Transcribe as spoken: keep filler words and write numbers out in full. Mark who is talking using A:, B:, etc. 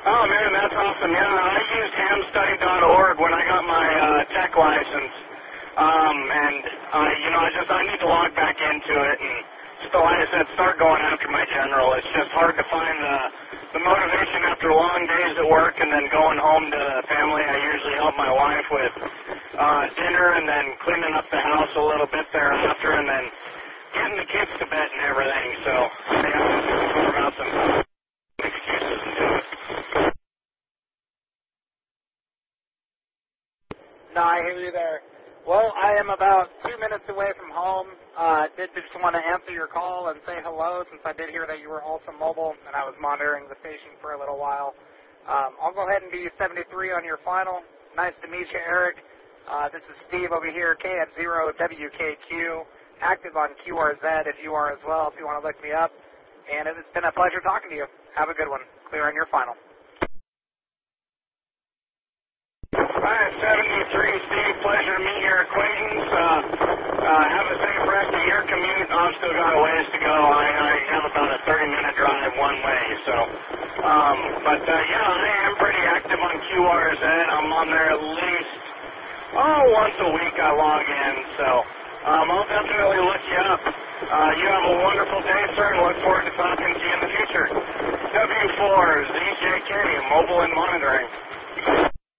A: Oh man, that's awesome. Yeah, I used ham study dot org when I got my uh, tech license, um, and uh, you know, I just I need to log back into it, and still, like I said, start going after my general. It's just hard to find the the motivation after long days at work, and then going home to the family. I usually help my wife with uh, dinner, and then cleaning up the house a little bit thereafter, and then getting the kids to bed and everything. So yeah, I'm just looking for about some excuses to do it.
B: No, I hear you there. Well, I am about two minutes away from home. Uh, did just want to answer your call and say hello since I did hear that you were also mobile and I was monitoring the station for a little while. Um, I'll go ahead and be seventy-three on your final. Nice to meet you, Eric. Uh, this is Steve over here, K at zero W K Q, active on Q R Z if you are as well, if you want to look me up. And it's been a pleasure talking to you. Have a good one. Clear on your final.
A: Hi, seventy-three, Steve. Pleasure to meet your acquaintance. Uh, uh, have a safe rest of your commute. I've still got a ways to go. I, I have about a thirty-minute drive one way. So, um, but uh, yeah, I am pretty active on Q R Z. I'm on there at least oh once a week. I log in. So, um, I'll definitely look you up. Uh, you have a wonderful day, sir, and look forward to talking to you in the future. W four Z J K, mobile and monitoring.